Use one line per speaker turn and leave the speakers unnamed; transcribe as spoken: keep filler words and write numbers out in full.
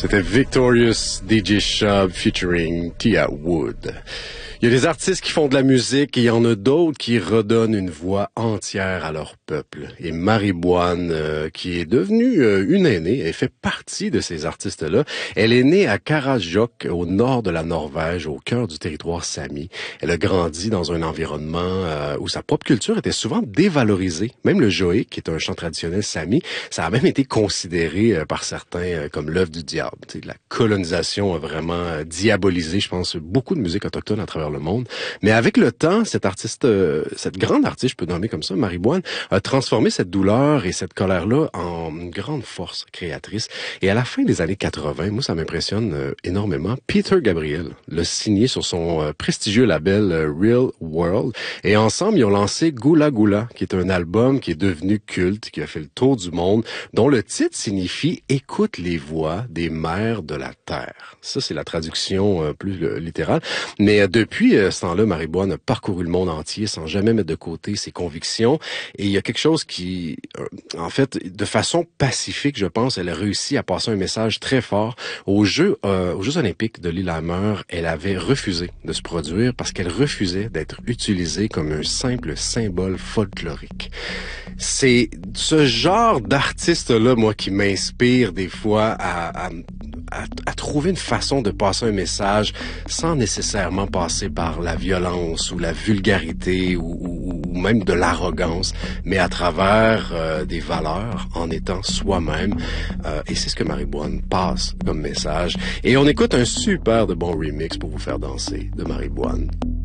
C'était Victorious D J Shub featuring Tia Wood. Il y a des artistes qui font de la musique et il y en a d'autres qui redonnent une voix entière à leur peuple. Et Mariboine, euh, qui est devenue euh, une aînée, elle fait partie de ces artistes-là. Elle est née à Karasjok, au nord de la Norvège, au cœur du territoire sami. Elle a grandi dans un environnement euh, où sa propre culture était souvent dévalorisée. Même le joé, qui est un chant traditionnel sami, ça a même été considéré euh, par certains euh, comme l'œuvre du diable. Tu sais, la colonisation a vraiment euh, diabolisé, je pense, beaucoup de musique autochtone à travers le monde. Mais avec le temps, cette artiste, euh, cette grande artiste, je peux nommer comme ça, Mariboine, a transformé cette douleur et cette colère-là en une grande force créatrice. Et à la fin des années quatre-vingts, moi, ça m'impressionne euh, énormément. Peter Gabriel l'a signé sur son euh, prestigieux label euh, Real World. Et ensemble, ils ont lancé Gula Gula, qui est un album qui est devenu culte, qui a fait le tour du monde, dont le titre signifie « Écoute les voix des mères de la terre ». Ça, c'est la traduction euh, plus euh, littérale. Mais euh, depuis Depuis ce temps-là, Mariboine a parcouru le monde entier sans jamais mettre de côté ses convictions. Et il y a quelque chose qui, en fait, de façon pacifique, je pense, elle a réussi à passer un message très fort. Aux Jeux, euh, aux Jeux olympiques de Lillehammer, elle avait refusé de se produire parce qu'elle refusait d'être utilisée comme un simple symbole folklorique. C'est ce genre d'artiste-là, moi, qui m'inspire des fois à... à À, à trouver une façon de passer un message sans nécessairement passer par la violence ou la vulgarité ou, ou, ou même de l'arrogance, mais à travers euh, des valeurs, en étant soi-même. Euh, et c'est ce que Mariboine passe comme message. Et on écoute un super de bon remix pour vous faire danser de Mariboine.